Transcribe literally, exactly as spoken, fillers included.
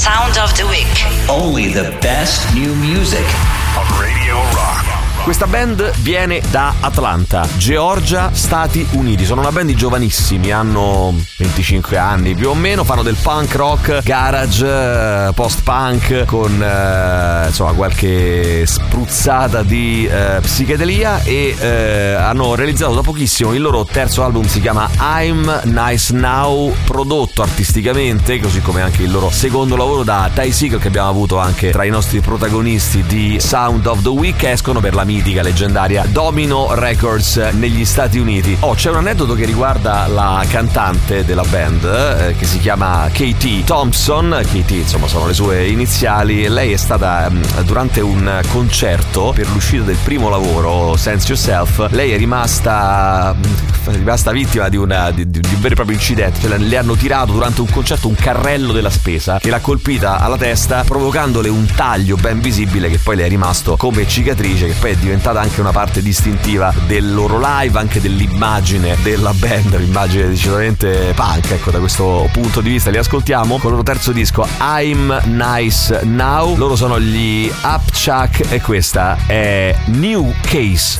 Sound of the Week. Only the best new music on Radio Rock. Questa band viene da Atlanta, Georgia, Stati Uniti. Sono una band di giovanissimi, hanno venticinque anni più o meno, fanno del punk rock, garage, post-punk con eh, insomma qualche spruzzata di eh, psichedelia e eh, hanno realizzato da pochissimo il loro terzo album, si chiama I'm Nice Now, prodotto artisticamente, così come anche il loro secondo lavoro da Ty Segall, che abbiamo avuto anche tra i nostri protagonisti di Sound of the Week. Escono per la mitica, leggendaria Domino Records negli Stati Uniti. Oh, c'è un aneddoto che riguarda la cantante della band eh, che si chiama Katie Thompson. Katie, insomma, sono le sue iniziali. Lei è stata mh, durante un concerto per l'uscita del primo lavoro, Sense Yourself, lei è rimasta mh, è rimasta vittima di, una, di, di un vero e proprio incidente. Cioè, le hanno tirato durante un concerto un carrello della spesa che l'ha colpita alla testa, provocandole un taglio ben visibile che poi le è rimasto come cicatrice, che poi è diventata anche una parte distintiva del loro live, anche dell'immagine della band, l'immagine decisamente punk, ecco, da questo punto di vista. Li ascoltiamo con il loro terzo disco I'm Nice Now. Loro sono gli Upchuck e questa è New Case.